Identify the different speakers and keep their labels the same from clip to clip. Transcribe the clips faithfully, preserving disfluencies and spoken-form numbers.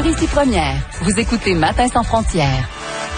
Speaker 1: Mauricie Première. Vous écoutez Matin sans frontières.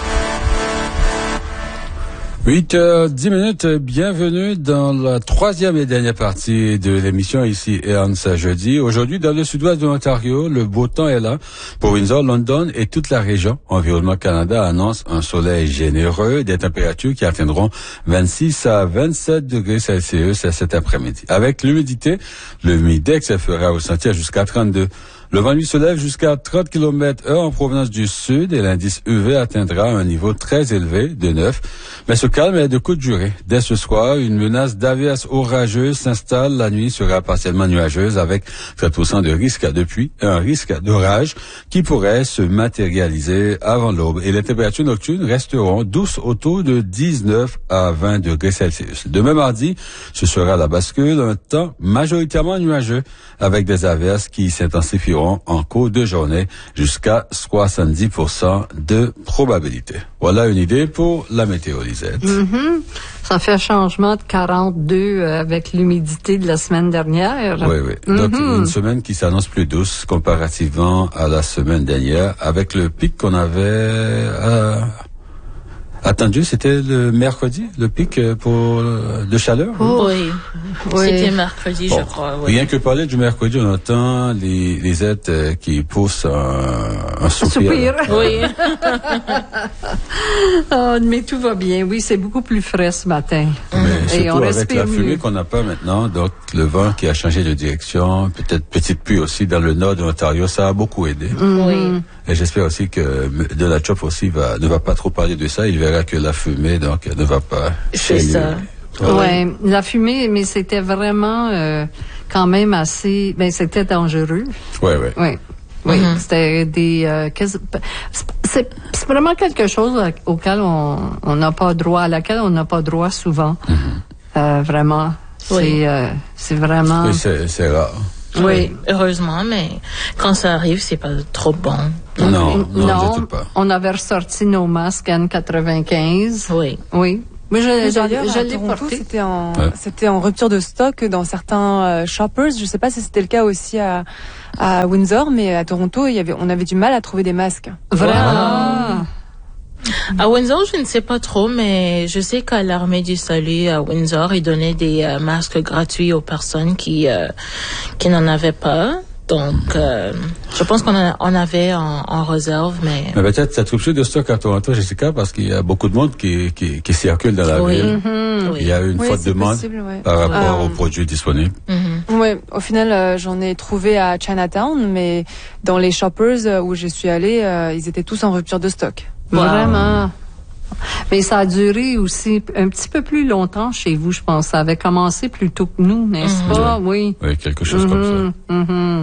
Speaker 2: huit heures dix minutes, bienvenue dans la troisième et dernière partie de l'émission ici Ernst jeudi. Aujourd'hui, dans le sud-ouest de l'Ontario, le beau temps est là pour Windsor, London et toute la région. Environnement Canada annonce un soleil généreux, des températures qui atteindront vingt-six à vingt-sept degrés Celsius cet après-midi. Avec l'humidité, le Midex fera ressentir jusqu'à trente-deux. Le vent lui se lève jusqu'à trente kilomètres heure en provenance du sud et l'indice U V atteindra un niveau très élevé de neuf. Mais ce calme est de courte durée. Dès ce soir, une menace d'averse orageuse s'installe. La nuit sera partiellement nuageuse avec trente pour cent de risque de pluie et un risque d'orage qui pourrait se matérialiser avant l'aube. Et les températures nocturnes resteront douces autour de dix-neuf à vingt degrés Celsius. Demain mardi, ce sera la bascule, un temps majoritairement nuageux avec des averses qui s'intensifieront en cours de journée jusqu'à soixante-dix pour cent de probabilité. Voilà une idée pour la météo, Lisette.
Speaker 3: Mm-hmm. Ça fait un changement de quarante-deux avec l'humidité de la semaine dernière.
Speaker 2: Oui, oui. Mm-hmm. Donc, une semaine qui s'annonce plus douce comparativement à la semaine dernière avec le pic qu'on avait euh, attendu. C'était le mercredi, le pic pour de chaleur?
Speaker 4: Oh, oui. oui, c'était mercredi,
Speaker 2: bon,
Speaker 4: je crois. Oui.
Speaker 2: Rien que parler du mercredi, on entend les, les êtres euh, qui poussent un, un soupir.
Speaker 3: Un soupir.
Speaker 4: Oui.
Speaker 3: Oh, mais tout va bien. Oui, c'est beaucoup plus frais ce matin.
Speaker 2: Mais
Speaker 3: Et
Speaker 2: surtout
Speaker 3: on
Speaker 2: avec la fumée
Speaker 3: mieux.
Speaker 2: qu'on n'a pas maintenant, donc le vent qui a changé de direction, peut-être petite pluie aussi dans le nord de l'Ontario, ça a beaucoup aidé.
Speaker 3: Mm-hmm.
Speaker 4: Oui.
Speaker 2: Et j'espère aussi que Donald Trump aussi va, ne va pas trop parler de ça. Il verra que la fumée, donc, ne va pas.
Speaker 4: C'est ça.
Speaker 3: Ouais. ouais, la fumée, mais c'était vraiment euh, quand même assez. Ben, c'était dangereux.
Speaker 2: Ouais, ouais.
Speaker 3: Ouais. Oui, mm-hmm. C'était des. Euh, c'est, c'est vraiment quelque chose auquel on n'a pas droit, à laquelle on n'a pas droit souvent. Mm-hmm. Euh, vraiment. Oui. C'est, euh, c'est vraiment.
Speaker 2: Oui, c'est, c'est rare.
Speaker 3: Oui.
Speaker 4: oui, heureusement, mais quand ça arrive, c'est pas trop bon.
Speaker 2: Non, non,
Speaker 3: non
Speaker 2: du tout pas.
Speaker 3: On avait ressorti nos masques N quatre-vingt-quinze.
Speaker 4: Oui.
Speaker 3: Oui. Mais je,
Speaker 5: mais
Speaker 3: je,
Speaker 5: d'ailleurs,
Speaker 3: je
Speaker 5: à
Speaker 3: l'ai
Speaker 5: Toronto,
Speaker 3: porté.
Speaker 5: C'était en,
Speaker 2: ouais.
Speaker 5: c'était en rupture de stock dans certains euh, shoppers. Je sais pas si c'était le cas aussi à, à Windsor, mais à Toronto, il y avait, on avait du mal à trouver des masques.
Speaker 3: Vraiment?
Speaker 4: Ah. À Windsor, je ne sais pas trop, mais je sais qu'à l'Armée du Salut à Windsor, ils donnaient des euh, masques gratuits aux personnes qui euh, qui n'en avaient pas. Donc, euh, je pense qu'on en, on avait en, en réserve, mais...
Speaker 2: Mais peut-être cette rupture de stock à Toronto, Jessica, parce qu'il y a beaucoup de monde qui, qui, qui circule dans la
Speaker 4: oui.
Speaker 2: ville.
Speaker 3: Mm-hmm.
Speaker 2: Il y a une
Speaker 5: oui,
Speaker 2: faute de demande
Speaker 5: possible, ouais.
Speaker 2: par rapport
Speaker 5: euh,
Speaker 2: aux produits disponibles.
Speaker 4: Mm-hmm.
Speaker 5: Oui, au final, euh, j'en ai trouvé à Chinatown, mais dans les shoppers euh, où je suis allée, euh, ils étaient tous en rupture de stock.
Speaker 3: Wow. Vraiment. Mais ça a duré aussi un petit peu plus longtemps chez vous, je pense. Ça avait commencé plus tôt que nous, n'est-ce
Speaker 4: mm-hmm.
Speaker 3: pas? Oui.
Speaker 2: Oui, quelque chose
Speaker 3: mm-hmm.
Speaker 2: comme
Speaker 3: ça. Mm-hmm.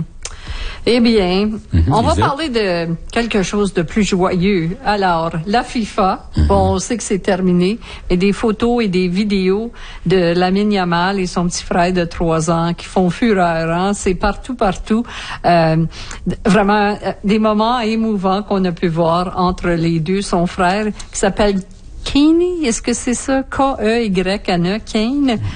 Speaker 3: Eh bien,
Speaker 2: mm-hmm,
Speaker 3: on va
Speaker 2: Lisette.
Speaker 3: parler de quelque chose de plus joyeux. Alors, la FIFA,
Speaker 2: mm-hmm.
Speaker 3: bon, on sait que c'est terminé, mais des photos et des vidéos de Lamine Yamal et son petit frère de trois ans qui font fureur, hein? C'est partout, partout. Euh, vraiment, des moments émouvants qu'on a pu voir entre les deux. Son frère, qui s'appelle Kane, est-ce que c'est ça? K E Y N E, Kane, euh,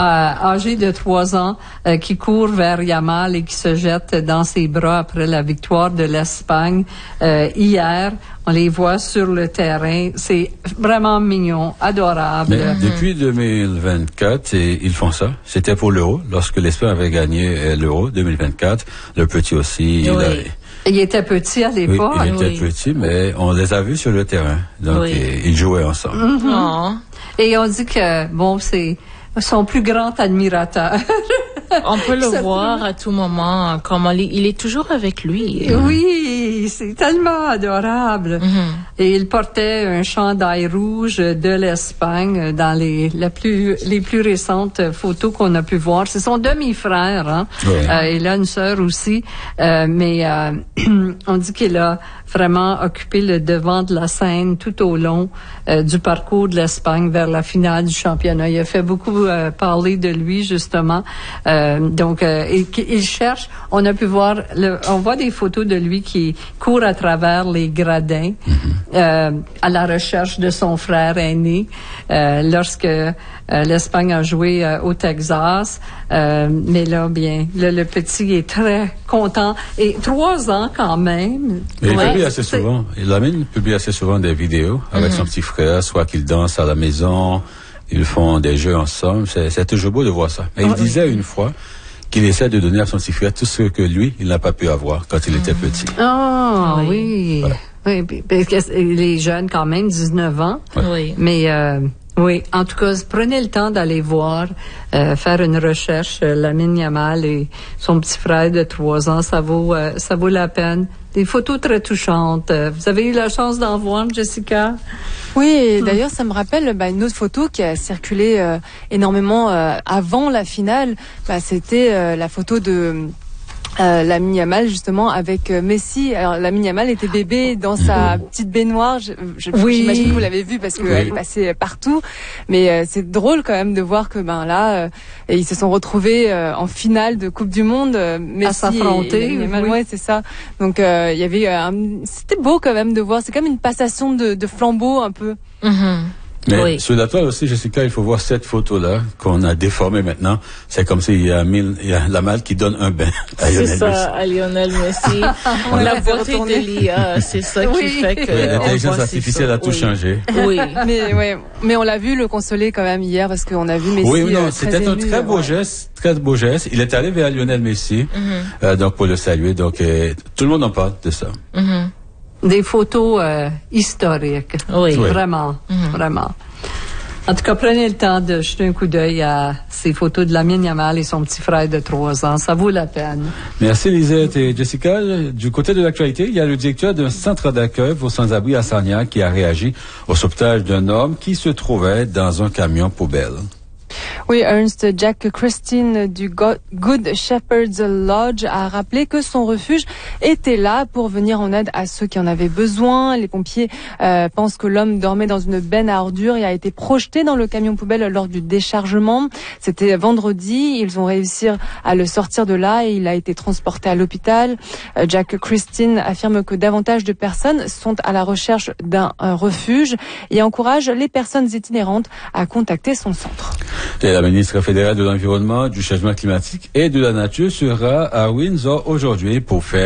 Speaker 3: âgé de trois ans, euh, qui court vers Yamal et qui se jette dans ses bras après la victoire de l'Espagne euh, hier. On les voit sur le terrain. C'est vraiment mignon, adorable.
Speaker 2: Mais depuis deux mille vingt-quatre, et ils font ça. C'était pour l'Euro. Lorsque l'Espagne avait gagné l'Euro deux mille vingt-quatre, le petit aussi,
Speaker 4: oui.
Speaker 2: il a...
Speaker 3: Il était petit à l'époque.
Speaker 2: Oui, il était
Speaker 4: oui.
Speaker 2: petit, mais on les a vus sur le terrain. Donc,
Speaker 4: oui.
Speaker 2: et, ils jouaient ensemble.
Speaker 3: Mm-hmm.
Speaker 4: Oh.
Speaker 3: Et on dit que, bon, c'est son plus grand admirateur.
Speaker 4: On peut le voir à tout moment, comment il, il est toujours avec lui.
Speaker 3: Oui, c'est tellement adorable.
Speaker 4: Mm-hmm.
Speaker 3: Et il portait un chandail rouge de l'Espagne dans les, la plus, les plus récentes photos qu'on a pu voir. C'est son demi-frère, hein.
Speaker 2: Ouais.
Speaker 3: Euh, il a une sœur aussi, euh, mais euh, on dit qu'il a vraiment occupé le devant de la scène tout au long euh, du parcours de l'Espagne vers la finale du championnat. Il a fait beaucoup euh, parler de lui, justement. Euh, donc, euh, il, il cherche. On a pu voir, le, on voit des photos de lui qui court à travers les gradins mm-hmm. euh, à la recherche de son frère aîné euh, lorsque euh, l'Espagne a joué euh, au Texas. Euh, mais là, bien, le, le petit est très content. Et trois ans quand même.
Speaker 2: Mais il
Speaker 3: ouais,
Speaker 2: publie assez souvent. Lamine publie assez souvent des vidéos avec mm-hmm. son petit frère, soit qu'ils dansent à la maison, ils font des jeux ensemble. C'est, c'est toujours beau de voir ça. Mais il disait une fois qu'il essaie de donner à son petit frère tout ce que lui, il n'a pas pu avoir quand il était petit.
Speaker 3: Ah, oh, oui. Voilà. Oui, parce que les jeunes quand même, dix-neuf ans.
Speaker 4: Oui.
Speaker 3: Mais, euh, oui, en tout cas, prenez le temps d'aller voir, euh, faire une recherche. Euh, Lamine Yamal et son petit frère de trois ans, ça vaut, euh, ça vaut la peine. Des photos très touchantes. Euh, vous avez eu la chance d'en voir, Jessica?
Speaker 5: Oui, et d'ailleurs, ça me rappelle bah, une autre photo qui a circulé euh, énormément euh, avant la finale. Bah, c'était euh, la photo de euh, Lamine Yamal justement avec euh, Messi. Alors Lamine Yamal était bébé dans sa petite baignoire. Je, je,
Speaker 3: oui.
Speaker 5: J'imagine que vous l'avez vu parce qu'elle oui. est passée partout. Mais euh, c'est drôle quand même de voir que ben là, euh, et ils se sont retrouvés euh, en finale de Coupe du Monde. Euh, Messi
Speaker 3: à s'affronter.
Speaker 5: Et, et Yamal,
Speaker 3: oui.
Speaker 5: ouais, c'est ça. Donc euh, il y avait, euh, un, c'était beau quand même de voir. C'est comme une passation de, de flambeau un peu.
Speaker 4: Mm-hmm.
Speaker 2: Mais
Speaker 4: oui.
Speaker 2: sur la toile aussi, Jessica, il faut voir cette photo-là qu'on a déformée maintenant. C'est comme s'il y a, mille, il y a Lamal qui donne un bain à Lionel Messi.
Speaker 4: C'est ça, à Lionel Messi. La beauté de l'I A, c'est ça oui. qui fait que...
Speaker 2: Oui, l'intelligence artificielle a tout
Speaker 4: oui.
Speaker 2: changé.
Speaker 4: Oui.
Speaker 5: mais, ouais, mais on l'a vu le consoler quand même hier parce qu'on a vu Messi.
Speaker 2: Oui, non,
Speaker 5: euh,
Speaker 2: c'était un très beau ouais. geste, très beau geste. Il est allé vers Lionel Messi, mm-hmm. euh, donc pour le saluer. Donc euh, tout le monde en parle de ça.
Speaker 4: Mm-hmm.
Speaker 3: Des photos euh, historiques.
Speaker 4: Oui.
Speaker 3: Vraiment, mm-hmm. vraiment. En tout cas, prenez le temps de jeter un coup d'œil à ces photos de Lamine Yamal et son petit frère de trois ans. Ça vaut la peine.
Speaker 2: Merci, Lisette et Jessica. Du côté de l'actualité, il y a le directeur d'un centre d'accueil pour sans-abri à Sarnia qui a réagi au sauvetage d'un homme qui se trouvait dans un camion poubelle.
Speaker 5: Oui, Ernst Jack Christine du Good Shepherd's Lodge a rappelé que son refuge était là pour venir en aide à ceux qui en avaient besoin. Les pompiers euh, pensent que l'homme dormait dans une benne à ordures et a été projeté dans le camion poubelle lors du déchargement. C'était vendredi. Ils ont réussi à le sortir de là et il a été transporté à l'hôpital. Euh, Jack Christine affirme que davantage de personnes sont à la recherche d'un refuge et encourage les personnes itinérantes à contacter son centre.
Speaker 2: Et la ministre fédérale de l'Environnement, du Changement climatique et de la Nature sera à Windsor aujourd'hui pour faire